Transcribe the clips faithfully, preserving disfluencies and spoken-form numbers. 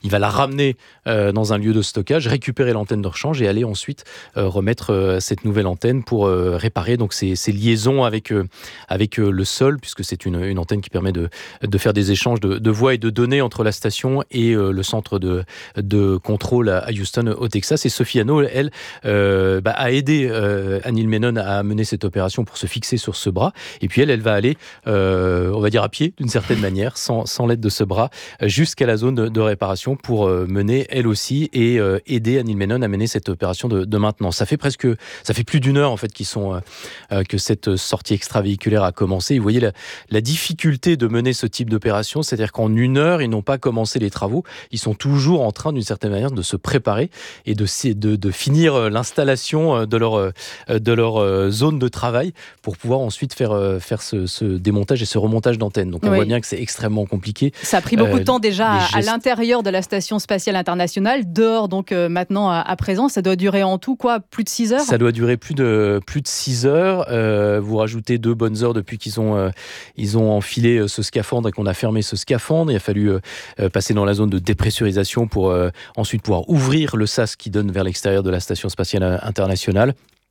il va la ramener euh, dans un lieu de stockage, récupérer l'antenne de rechange et aller ensuite euh, remettre euh, cette nouvelle antenne pour euh, réparer donc ces, ces liaisons avec euh, avec euh, le sol, puisque c'est une, une antenne qui permet de de faire des échanges de, de voix et de données entre la station et euh, le centre de de contrôle à, à Houston au Texas. Et Sophie Hanaud, elle, euh, bah, a aidé euh, Anil Menon à mener cette opération pour se fixer sur ce bras. Et puis elle, elle va aller, euh, on va dire à pied d'une certaine manière, sans sans l'aide de ce bras, jusqu'à la zone de, de réparation pour euh, mener elle aussi et euh, aider Anil Menon à mener cette opération de, de maintenance. Ça fait presque, ça fait plus d'une heure en fait qu'ils sont euh, que cette sortie extravéhiculaire a commencé. Et vous voyez la, la difficulté de mener ce type d'opération, c'est-à-dire qu'en une heure ils n'ont pas commencé les travaux, ils sont toujours en train d'une certaine manière de se préparer et de de, de finir l'installation de leur de leur zone de travail pour pouvoir ensuite faire faire ce, ce démontage et ce remontage d'antenne. Donc on oui. voit bien que c'est extrêmement compliqué. Ça a pris beaucoup euh, de temps déjà à, gestes... à l'intérieur de la station spatiale internationale, dehors donc euh, maintenant à, à présent, ça doit durer en tout quoi, plus de six heures. Ça doit durer plus de plus de six heures. Euh, vous rajoutez deux bonnes heures depuis qu'ils ont euh, ils ont enfilé ce scaphandre et qu'on a fermé ce scaphandre. Il a fallu euh, passer dans la zone de dépressurisation pour euh, ensuite pouvoir ouvrir le sas qui donne vers l'extérieur de la station spatiale internationale.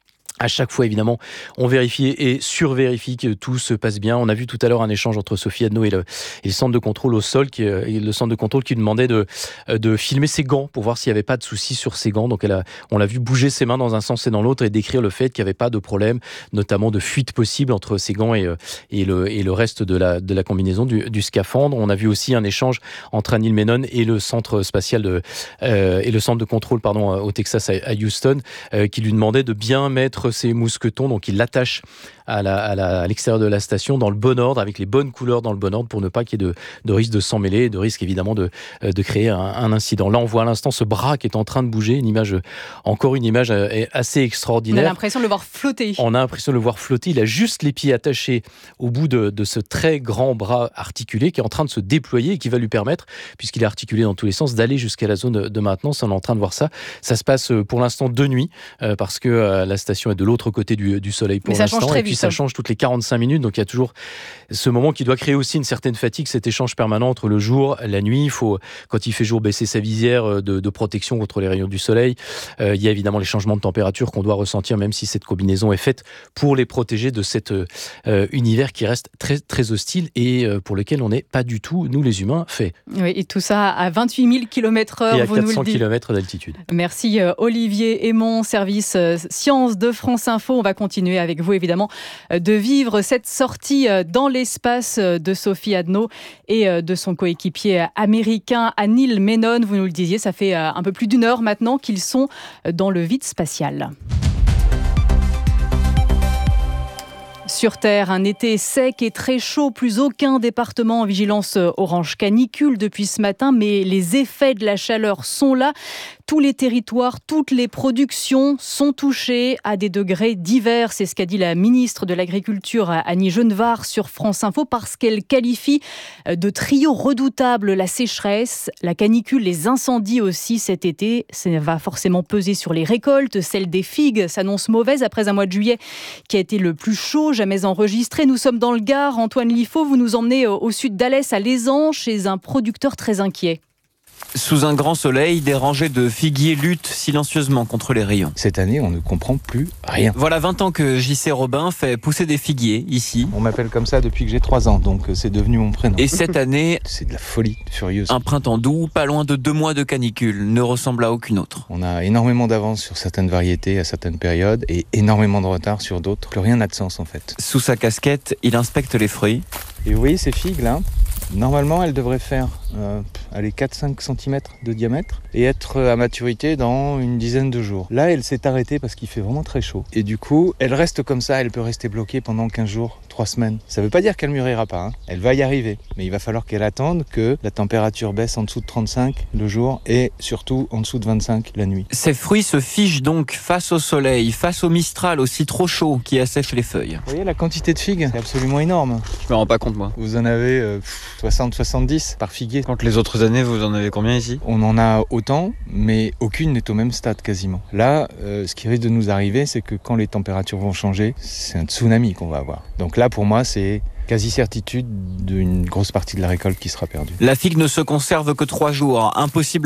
À chaque fois, évidemment, on vérifie et survérifie que tout se passe bien. On a vu tout à l'heure un échange entre Sophie Hanaud et le, et le centre de contrôle au sol, qui, et le centre de contrôle qui demandait de, de filmer ses gants pour voir s'il n'y avait pas de soucis sur ses gants. Donc, elle a, on l'a vu bouger ses mains dans un sens et dans l'autre et décrire le fait qu'il n'y avait pas de problème, notamment de fuite possible entre ses gants et, et, le, et le reste de la, de la combinaison du, du scaphandre. On a vu aussi un échange entre Anil Menon et le centre spatial de, euh, et le centre de contrôle, pardon, au Texas à, à Houston, euh, qui lui demandait de bien mettre ses mousquetons, donc il l'attache à, la, à, la, à l'extérieur de la station dans le bon ordre, avec les bonnes couleurs dans le bon ordre pour ne pas qu'il y ait de, de risque de s'en mêler, de risque évidemment de, de créer un, un incident. Là on voit à l'instant ce bras qui est en train de bouger, une image, encore une image assez extraordinaire. On a l'impression de le voir flotter. On a l'impression de le voir flotter, il a juste les pieds attachés au bout de, de ce très grand bras articulé qui est en train de se déployer et qui va lui permettre, puisqu'il est articulé dans tous les sens, d'aller jusqu'à la zone de, de maintenance. On est en train de voir ça. Ça se passe pour l'instant de nuit, euh, parce que euh, la station est de l'autre côté du, du soleil pour Mais ça l'instant. change très et puis vite, ça hein. change toutes les quarante-cinq minutes, donc il y a toujours ce moment qui doit créer aussi une certaine fatigue, cet échange permanent entre le jour, la nuit. Il faut, quand il fait jour, baisser sa visière de, de protection contre les rayons du soleil. Euh, il y a évidemment les changements de température qu'on doit ressentir, même si cette combinaison est faite pour les protéger de cet euh, univers qui reste très, très hostile et euh, pour lequel on n'est pas du tout, nous les humains, faits. Oui, et tout ça à vingt-huit mille kilomètres heure, et à vous quatre cents nous le dites. kilomètres d'altitude. Merci euh, Olivier Aymon, service euh, Sciences de France Info. On va continuer avec vous évidemment euh, de vivre cette sortie euh, dans l'espace euh, de Sophie Hanaud et euh, de son coéquipier euh, américain Anil Menon. Vous nous le disiez, ça fait euh, un peu plus d'une heure maintenant qu'ils sont euh, dans le vide spatial. Sur Terre, un été sec et très chaud, plus aucun département en vigilance orange canicule depuis ce matin, mais les effets de la chaleur sont là. Tous les territoires, toutes les productions sont touchées à des degrés divers. C'est ce qu'a dit la ministre de l'Agriculture, Annie Genevard, sur France Info, parce qu'elle qualifie de trio redoutable la sécheresse, la canicule, les incendies aussi cet été. Ça va forcément peser sur les récoltes. Celle des figues s'annonce mauvaise après un mois de juillet qui a été le plus chaud jamais enregistré. Nous sommes dans le Gard. Antoine Liffaut, vous nous emmenez au sud d'Alès, à Lézan, chez un producteur très inquiet. Sous un grand soleil, des rangées de figuiers luttent silencieusement contre les rayons. Cette année, on ne comprend plus rien. Voilà vingt ans que J C Robin fait pousser des figuiers ici. On m'appelle comme ça depuis que j'ai trois ans, donc c'est devenu mon prénom. Et cette année, c'est de la folie furieuse. Un printemps doux, pas loin de deux mois de canicule, ne ressemble à aucune autre. On a énormément d'avance sur certaines variétés à certaines périodes et énormément de retard sur d'autres. Plus rien n'a de sens en fait. Sous sa casquette, il inspecte les fruits. Et vous voyez ces figues là ? Normalement, elles devraient faire euh, allez, quatre à cinq centimètres de diamètre et être à maturité dans une dizaine de jours. Là, elle s'est arrêtée parce qu'il fait vraiment très chaud. Et du coup, elle reste comme ça, elle peut rester bloquée pendant quinze jours, trois semaines. Ça ne veut pas dire qu'elle ne mûrira pas, hein. Elle va y arriver. Mais il va falloir qu'elle attende que la température baisse en dessous de trente-cinq le jour et surtout en dessous de vingt-cinq la nuit. Ces fruits se figent donc face au soleil, face au mistral aussi trop chaud qui assèche les feuilles. Vous voyez la quantité de figues, c'est absolument énorme. Je me rends pas compte moi. Vous en avez euh, soixante à soixante-dix par figuier. Quand les autres années, vous en avez combien ici ? On en a autant, mais aucune n'est au même stade quasiment. Là, euh, ce qui risque de nous arriver, c'est que quand les températures vont changer, c'est un tsunami qu'on va avoir. Donc là, pour moi, c'est quasi-certitude d'une grosse partie de la récolte qui sera perdue. La figue ne se conserve que trois jours. Impossible